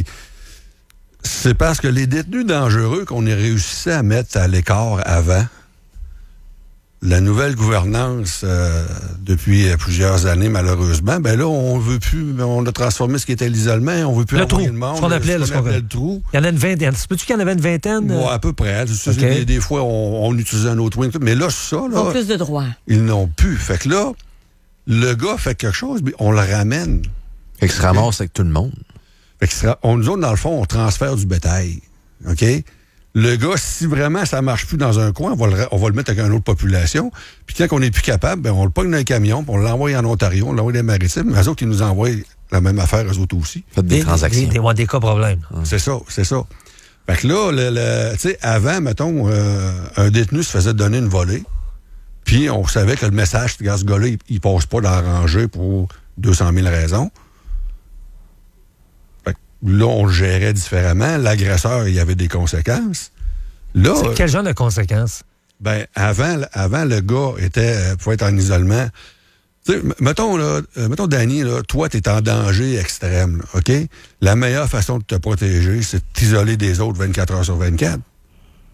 C'est parce que les détenus dangereux qu'on a réussi à mettre à l'écart avant, la nouvelle gouvernance depuis plusieurs années, malheureusement, ben là, on veut plus, on a transformé ce qui était l'isolement, on veut plus le envoyer trou, le monde. Ce qu'on appelait le trou. Il y en a une vingtaine. Peux-tu qu'il y en avait une vingtaine? Ouais, à peu près. Okay. Des fois, on utilisait un autre wing. Mais là, ça, là... Ils ont plus de droits. Ils n'ont plus. Fait que là, le gars fait quelque chose, mais on le ramène. Fait que se ramasse avec tout le monde. Fait que nous autres, dans le fond, on transfère du bétail. OK? Le gars, si vraiment ça marche plus dans un coin, on va le mettre avec une autre population. Puis quand on n'est plus capable, ben on le pogne dans un camion, puis on l'envoie en Ontario, on l'envoie dans les Maritimes. Mais eux autres, ils nous envoient la même affaire, eux autres aussi. Faites des transactions. Des cas problèmes. C'est ça. Fait que là, tu sais, avant, mettons, un détenu se faisait donner une volée, puis on savait que le message, ce gars-là, il passe pas dans la rangée pour 200 000 raisons. Là, on le gérait différemment. L'agresseur, il y avait des conséquences. Là, c'est quel genre de conséquences? Ben, avant le gars pouvait être en isolement. Tu sais, mettons, Danny, là, toi, t'es en danger extrême, là, OK? La meilleure façon de te protéger, c'est de t'isoler des autres 24 heures sur 24.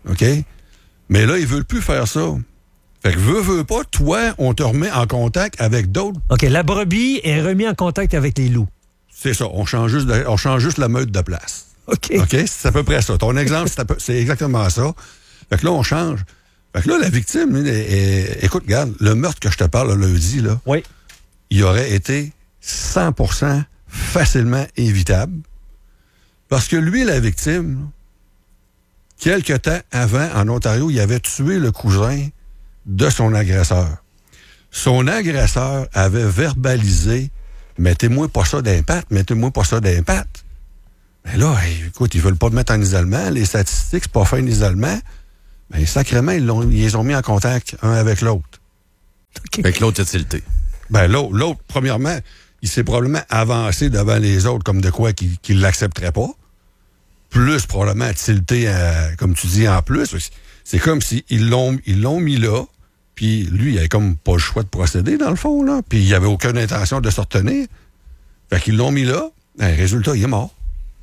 OK? Mais là, ils veulent plus faire ça. Fait que veux pas, toi, on te remet en contact avec d'autres. OK, la brebis est remise en contact avec les loups. C'est ça, on change juste la meute de place. OK. C'est à peu près ça. Ton exemple, c'est exactement ça. Fait que là, on change. Fait que là, la victime, écoute, regarde, le meurtre que je te parle le lundi, là, oui. Il aurait été 100% facilement évitable. Parce que lui, la victime, là, quelque temps avant, en Ontario, il avait tué le cousin de son agresseur. Son agresseur avait verbalisé « Mettez-moi pas ça d'impact, mettez-moi pas ça d'impact. » Mais là, écoute, ils veulent pas te mettre en isolement. Les statistiques, c'est pas fin d'isolement. Mais sacrément, ils les ont mis en contact un avec l'autre. Okay. Fait que l'autre a tilté. Ben, l'autre, premièrement, il s'est probablement avancé devant les autres comme de quoi qu'il l'accepterait pas. Plus, probablement, tilté, comme tu dis, en plus. C'est comme s'ils l'ont mis là, puis lui, il avait comme pas le choix de procéder, dans le fond, là. Puis il avait aucune intention de se retenir. Fait qu'ils l'ont mis là. Ben, résultat, il est mort.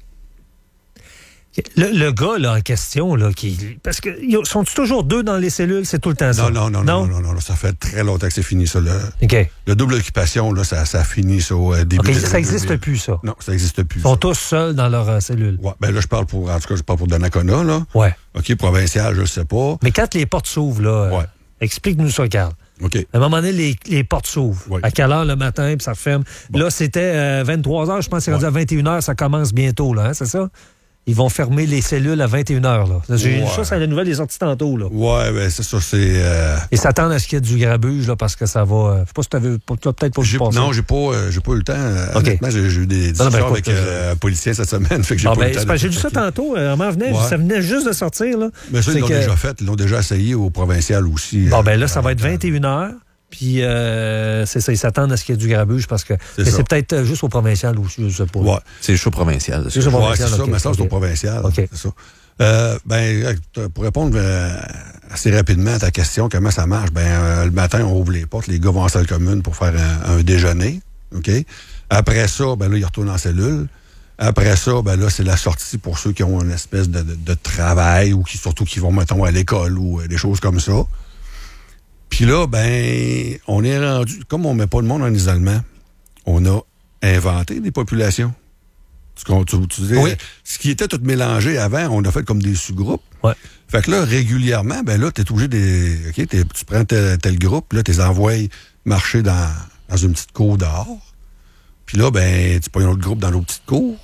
Le gars, là, en question, là, parce que sont-ils toujours deux dans les cellules? C'est tout le temps ça? Non, ça fait très longtemps que c'est fini, ça. Le double occupation, là, ça finit ça au début. Okay, ça n'existe plus, ça? Non, ça n'existe plus. Ils sont tous seuls dans leur cellule? Ouais, ben là, je parle pour Donnacona, là. Ouais. OK, provincial, je sais pas. Mais quand les portes s'ouvrent, là, explique-nous ça, Carl. OK. À un moment donné, les portes s'ouvrent. Oui. À quelle heure le matin, puis ça referme? Bon. Là, c'était 23 h, je pense que c'est rendu à 21 h, ça commence bientôt, là, hein, c'est ça? Ils vont fermer les cellules à 21 h. Là. J'ai ça, c'est la nouvelle des sorties tantôt. Là. Ouais, ben c'est ça, c'est... Ils s'attendent à ce qu'il y ait du grabuge, là, parce que ça va... Je sais pas si tu as peut-être pas vu passer. Non, j'ai pas eu le temps. Honnêtement, j'ai eu des discussions avec un policier cette semaine, fait que j'ai pas eu le temps. J'ai vu ça tantôt, on m'en venait, ça venait juste de sortir. Là. Mais ça, ils l'ont déjà fait, ils l'ont déjà essayé au provincial aussi. Bon, ben là, ça va être 21 h. Puis, c'est ça, ils s'attendent à ce qu'il y ait du grabuge parce que. Mais c'est peut-être juste au provincial aussi, je sais pas. Ouais, c'est juste au provincial. C'est ça, mais ça, c'est au provincial. OK. C'est ça. Pour répondre assez rapidement à ta question, comment ça marche? Le matin, on ouvre les portes, les gars vont en salle commune pour faire un déjeuner. OK? Après ça, là, ils retournent en cellule. Après ça, là, c'est la sortie pour ceux qui ont une espèce de travail ou surtout qui vont, mettons, à l'école ou des choses comme ça. Puis là, on est rendu... Comme on met pas le monde en isolement, on a inventé des populations. Tu disais, oui. Ce qui était tout mélangé avant, on a fait comme des sous-groupes. Ouais. Fait que là, régulièrement, là, t'es obligé tu prends tel groupe, là, t'es envoyé marcher dans une petite cour dehors. Puis là, tu prends un autre groupe dans l'autre petite cour.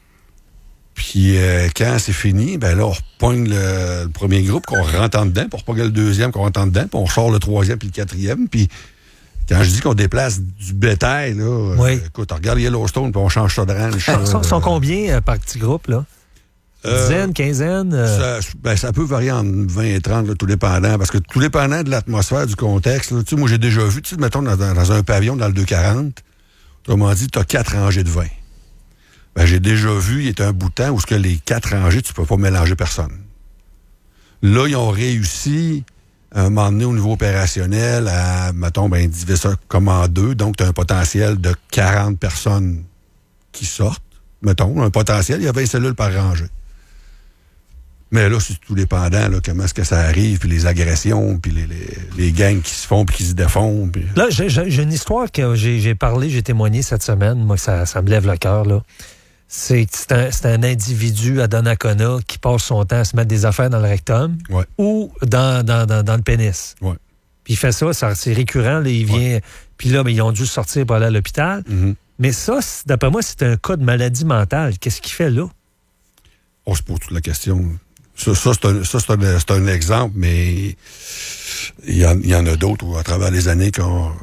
Puis quand c'est fini, là, on repogne le premier groupe, qu'on rentre en dedans, puis on repogne le deuxième, qu'on rentre en dedans, puis on ressort le troisième, puis le quatrième. Puis quand je dis qu'on déplace du bétail, là, écoute, on regarde Yellowstone, puis on change ça de ranch. Ils sont combien par petit groupe, là? Dizaine, quinzaine? Ça peut varier entre 20 et 30, là, tout dépendant, parce que tout dépendant de l'atmosphère, du contexte. Là, moi, j'ai déjà vu, mettons, dans un pavillon dans le 240, autrement dit, tu as 4 rangées de vin. J'ai déjà vu, il y a un bout de temps où les 4 rangées, tu peux pas mélanger personne. Là, ils ont réussi, à un moment donné, au niveau opérationnel, à, mettons, diviser ça comme en 2. Donc, tu as un potentiel de 40 personnes qui sortent. Mettons, un potentiel, il y a 20 cellules par rangée. Mais là, c'est tout dépendant, là, comment est-ce que ça arrive, puis les agressions, puis les gangs qui se font, puis qui se défont. Puis... Là, j'ai une histoire que j'ai parlé, j'ai témoigné cette semaine. Moi, ça me lève le cœur, là. C'est un individu à Donnacona qui passe son temps à se mettre des affaires dans le rectum ou dans le pénis. Ouais. Puis il fait ça, c'est récurrent. Là, il vient. Puis là, ils ont dû sortir pour aller à l'hôpital. Mm-hmm. Mais ça, d'après moi, c'est un cas de maladie mentale. Qu'est-ce qu'il fait là? On se pose toute la question. Ça, c'est un exemple, mais il y en a d'autres à travers les années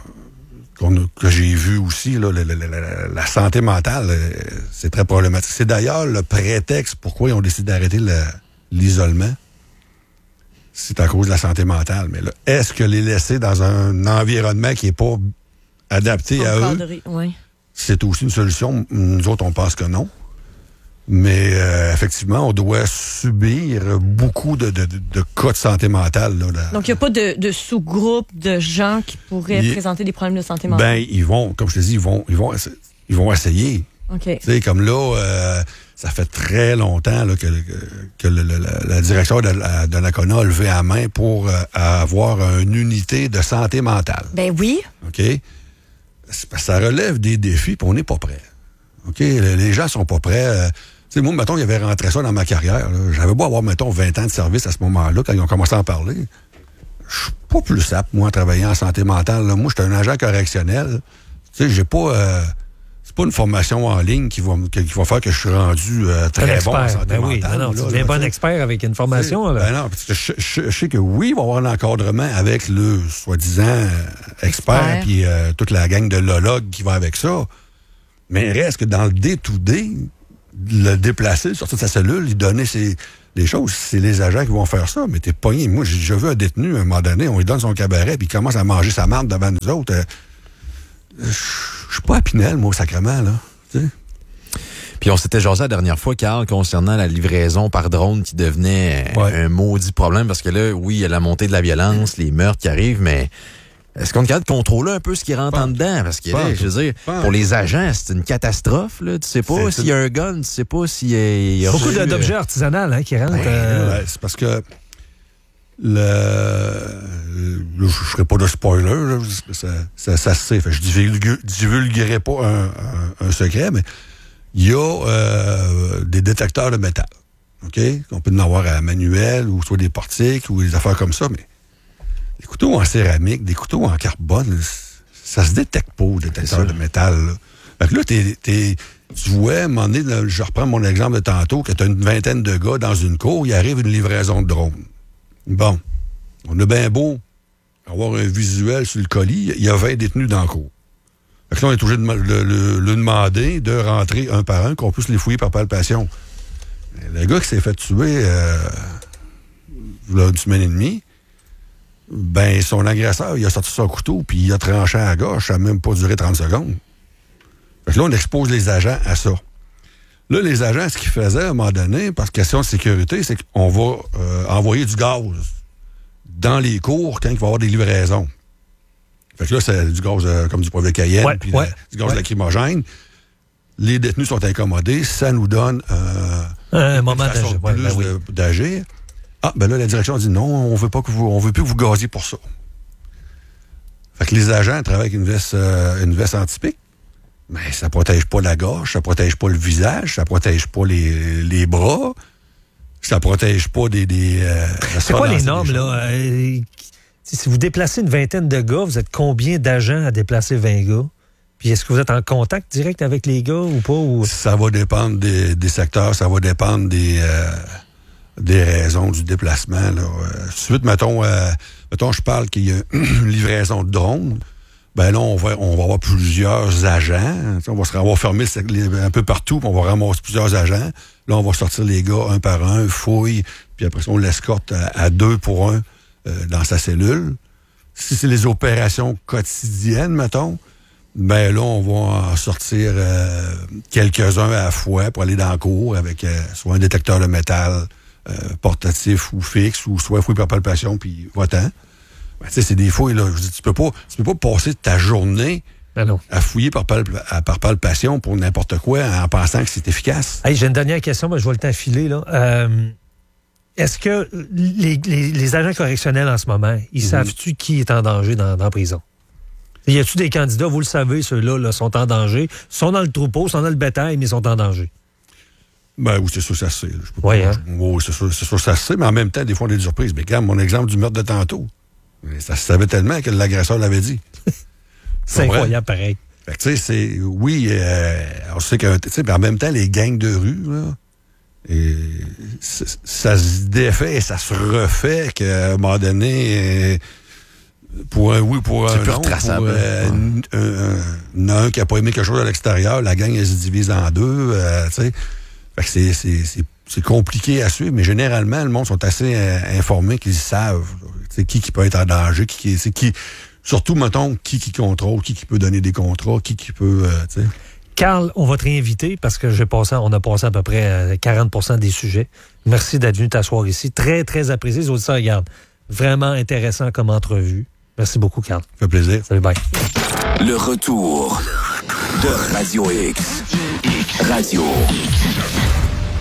que j'ai vu aussi. Là, la santé mentale, c'est très problématique. C'est d'ailleurs le prétexte pourquoi ils ont décidé d'arrêter l'isolement. C'est à cause de la santé mentale. Mais là, est-ce que les laisser dans un environnement qui n'est pas adapté à eux? Oui. C'est aussi une solution. Nous autres, on pense que non. Mais effectivement, on doit subir beaucoup de cas de santé mentale. Là. Donc, il n'y a pas de sous-groupe de gens qui pourraient présenter des problèmes de santé mentale? Ils vont, comme je te dis, ils vont essayer. OK. Tu sais, comme là, ça fait très longtemps là, que la direction de la CONA a levé la main pour avoir une unité de santé mentale. Ben oui. OK? Ça relève des défis, puis on n'est pas prêt. OK? Les gens sont pas prêts. Tu sais, moi, mettons, il y avait rentré ça dans ma carrière. Là. J'avais beau avoir, mettons, 20 ans de service à ce moment-là, quand ils ont commencé à en parler. Je suis pas plus apte, moi, à travailler en santé mentale. Là. Moi, je suis un agent correctionnel. Tu sais, j'ai pas... c'est pas une formation en ligne qui va faire que je suis rendu très bon en santé mentale. Non, tu deviens pas un expert avec une formation. Là. Ben non, parce que je sais que oui, il va y avoir un encadrement avec le soi-disant expert puis toute la gang de lologues qui va avec ça. Mais il reste que dans le day-to-day, le déplacer, sortir de sa cellule, lui donner des choses, c'est les agents qui vont faire ça. Mais t'es pogné. Moi, j'ai vu un détenu, à un moment donné, on lui donne son cabaret, puis il commence à manger sa marde devant nous autres. Je suis pas à Pinel, moi, au sacrement, là. Tu sais. Puis on s'était jasé la dernière fois, Carl, concernant la livraison par drone qui devenait un maudit problème, parce que là, oui, il y a la montée de la violence, les meurtres qui arrivent, mais est-ce qu'on est capable de contrôler un peu ce qui rentre en dedans? Parce que, là, je veux dire, pour les agents, c'est une catastrophe, là. Tu sais pas s'il y a un gun, tu sais pas s'il y a... Beaucoup d'objets artisanaux qui rentrent. C'est parce que je ne ferai pas de spoiler, là, ça se sait. Fait, je divulguerai pas un secret, mais il y a des détecteurs de métal. OK? On peut en avoir à manuel, ou soit des portiques, ou des affaires comme ça, mais des couteaux en céramique, des couteaux en carbone, ça se détecte pas, le détecteur de métal. Là. Fait que là, tu vois, à un moment donné, là, je reprends mon exemple de tantôt, que tu as une vingtaine de gars dans une cour, il arrive une livraison de drone. Bon, on a bien beau avoir un visuel sur le colis, il y a 20 détenus dans la cour. Fait que là, on est obligé de le demander de rentrer un par un, qu'on puisse les fouiller par palpation. Le gars qui s'est fait tuer une semaine et demie, ben son agresseur, il a sorti son couteau, puis il a tranché à la gauche, ça n'a même pas duré 30 secondes. Fait que là, on expose les agents à ça. Là, les agents, ce qu'ils faisaient à un moment donné, parce que question de sécurité, c'est qu'on va envoyer du gaz dans les cours quand il va y avoir des livraisons. Fait que là, c'est du gaz comme du poivre de Cayenne, puis du gaz lacrymogène. Les détenus sont incommodés, ça nous donne un moment d'agir. Ah, ben là, la direction dit non, on veut plus que vous gaziez pour ça. Fait que les agents travaillent avec une veste anti-pic. Mais ça protège pas la gorge, ça protège pas le visage, ça protège pas les bras, ça protège pas c'est quoi les normes, là? Si vous déplacez une vingtaine de gars, vous êtes combien d'agents à déplacer 20 gars? Puis est-ce que vous êtes en contact direct avec les gars ou pas? Ou... Ça va dépendre des secteurs, ça va dépendre des raisons du déplacement. Là. Suite, mettons, je parle qu'il y a une livraison de drone. Ben là, on va avoir plusieurs agents. On va fermer un peu partout, puis on va ramasser plusieurs agents. Là, on va sortir les gars un par un, fouille, puis après ça, on l'escorte à 2 pour 1 dans sa cellule. Si c'est les opérations quotidiennes, mettons, ben là, on va en sortir quelques-uns à la fois pour aller dans la cour avec soit un détecteur de métal portatif ou fixe, ou soit fouille par palpation, puis va-t'en. Ben, tu sais, c'est des fouilles, là. Je dis, tu peux pas passer ta journée à fouiller par palpation pour n'importe quoi en pensant que c'est efficace. Hey, j'ai une dernière question, mais je vais le temps filer, là. Est-ce que les agents correctionnels en ce moment, ils savent-tu qui est en danger dans la prison? Y a-tu des candidats, vous le savez, ceux-là là, sont en danger, sont dans le troupeau, sont dans le bétail, mais ils sont en danger? Ben oui, c'est sûr, ça se sait. Oui, c'est sûr, ça se sait, mais en même temps, des fois, on a des surprises. Mais regarde, mon exemple du meurtre de tantôt. Ça se savait tellement que l'agresseur l'avait dit. C'est incroyable, pareil. Fait que, tu sais, c'est... Oui, on sait que... Tu sais, en même temps, les gangs de rue, là, ça se défait et ça se refait qu'à un moment donné... pour un oui, pour un non, pour un qui n'a pas aimé quelque chose à l'extérieur, la gang, elle se divise en deux, tu sais. Fait que c'est compliqué à suivre, mais généralement, le monde sont assez informés qu'ils savent qui peut être en danger, surtout, mettons, qui contrôle, qui peut donner des contrats, qui peut, tu sais. Carl, on va te réinviter parce que on a passé à peu près 40% des sujets. Merci d'être venu t'asseoir ici. Très, très apprécié. Les auditeurs regardent. Vraiment intéressant comme entrevue. Merci beaucoup, Carl. Ça fait plaisir. Salut, bye. Le retour de Radio X. Radio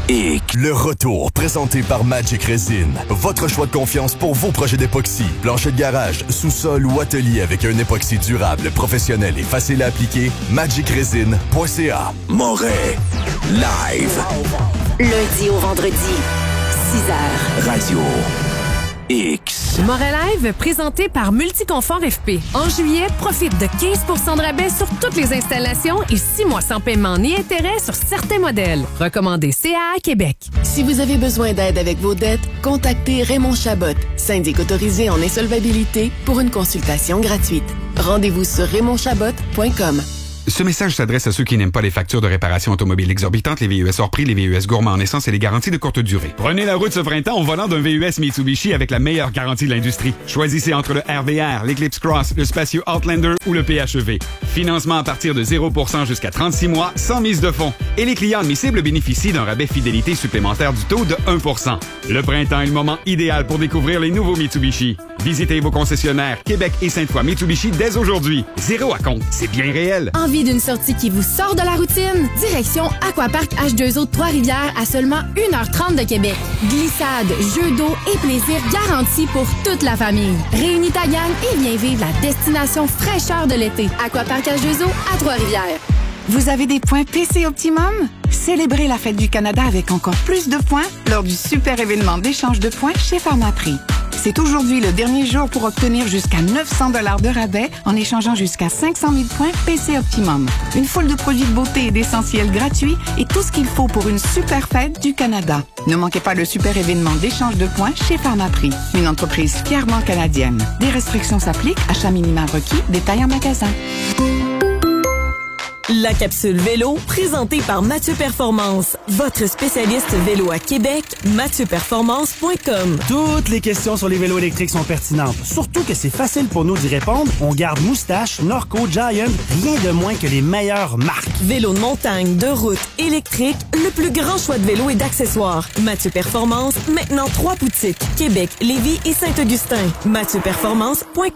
Le retour présenté par Magic Resin. Votre choix de confiance pour vos projets d'époxy. Plancher de garage, sous-sol ou atelier avec un époxy durable, professionnel et facile à appliquer. magicresin.ca. Moret Live. Lundi au vendredi, 6h. Radio X. Moret Live, présenté par Multiconfort FP. En juillet, profite de 15% de rabais sur toutes les installations et 6 mois sans paiement ni intérêt sur certains modèles. Recommandé CAA Québec. Si vous avez besoin d'aide avec vos dettes, contactez Raymond Chabot, syndic autorisé en insolvabilité, pour une consultation gratuite. Rendez-vous sur raymondchabot.com. Ce message s'adresse à ceux qui n'aiment pas les factures de réparation automobile exorbitantes, les VUS hors prix, les VUS gourmands en essence et les garanties de courte durée. Prenez la route ce printemps au volant d'un VUS Mitsubishi avec la meilleure garantie de l'industrie. Choisissez entre le RVR, l'Eclipse Cross, le spacieux Outlander ou le PHEV. Financement à partir de 0% jusqu'à 36 mois, sans mise de fonds. Et les clients admissibles bénéficient d'un rabais fidélité supplémentaire du taux de 1%. Le printemps est le moment idéal pour découvrir les nouveaux Mitsubishi. Visitez vos concessionnaires Québec et Sainte-Foy Mitsubishi dès aujourd'hui. 0 à compte, c'est bien réel. Envie d'une sortie qui vous sort de la routine? Direction Aquapark H2O de Trois-Rivières à seulement 1h30 de Québec. Glissade, jeux d'eau et plaisir garantis pour toute la famille. Réunis ta gang et viens vivre la destination fraîcheur de l'été. Aquapark H2O à Trois-Rivières. Vous avez des points PC Optimum? Célébrez la Fête du Canada avec encore plus de points lors du super événement d'échange de points chez Pharmaprix. C'est aujourd'hui le dernier jour pour obtenir jusqu'à 900 $ de rabais en échangeant jusqu'à 500 000 points PC Optimum. Une foule de produits de beauté et d'essentiels gratuits et tout ce qu'il faut pour une super fête du Canada. Ne manquez pas le super événement d'échange de points chez Pharmaprix, une entreprise fièrement canadienne. Des restrictions s'appliquent, achat minimal requis, détail en magasin. La capsule vélo, présentée par Mathieu Performance. Votre spécialiste vélo à Québec, mathieuperformance.com. Toutes les questions sur les vélos électriques sont pertinentes. Surtout que c'est facile pour nous d'y répondre. On garde Moustache, Norco, Giant, rien de moins que les meilleures marques. Vélo de montagne, de route, électrique, le plus grand choix de vélos et d'accessoires. Mathieu Performance, maintenant 3 boutiques. Québec, Lévis et Saint-Augustin. mathieuperformance.com.